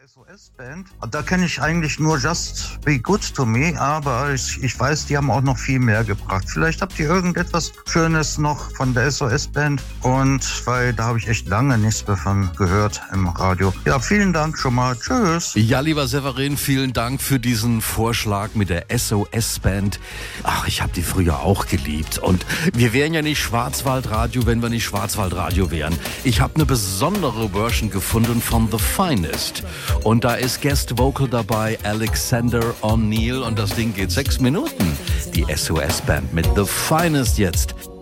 SOS-Band, da kenne ich eigentlich nur Just Be Good to Me, aber ich weiß, die haben auch noch viel mehr gebracht. Vielleicht habt ihr irgendetwas Schönes noch von der SOS-Band und weil da habe ich echt lange nichts mehr von gehört im Radio. Ja, vielen Dank schon mal. Tschüss. Ja, lieber Severin, vielen Dank für diesen Vorschlag mit der SOS-Band. Ach, ich habe die früher auch geliebt und wir wären ja nicht Schwarzwaldradio, wenn wir nicht Schwarzwaldradio wären. Ich habe eine besondere Version gefunden von The Finest. Und da ist Guest Vocal dabei Alexander O'Neill und das Ding geht 6 Minuten. Die SOS-Band mit The Finest jetzt.